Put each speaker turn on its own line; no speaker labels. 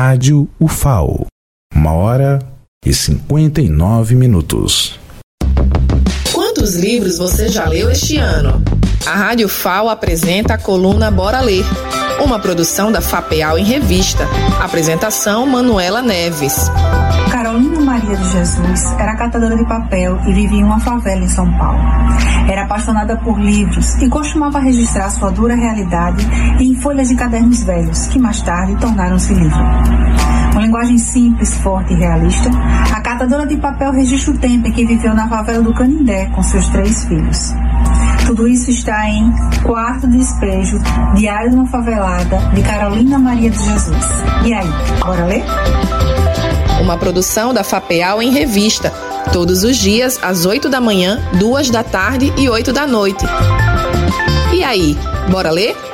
Rádio UFAO. 1h59.
Quantos livros você já leu este ano? A Rádio UFAO apresenta a coluna Bora Ler, uma produção da FAPEAL em Revista. Apresentação Manuela Neves.
Carolina Maria de Jesus era catadora de papel e vivia em uma favela em São Paulo. Era apaixonada por livros e costumava registrar sua dura realidade em folhas de cadernos velhos, que mais tarde tornaram-se livro. Com linguagem simples, forte e realista, a catadora de papel registra o tempo em que viveu na favela do Canindé com seus 3 filhos. Tudo isso está em Quarto Despejo, Diário de uma Favelada, de Carolina Maria de Jesus. E aí, bora ler?
Uma produção da FAPEAL em Revista, todos os dias às 8 da manhã, 2 da tarde e 8 da noite. E aí, bora ler?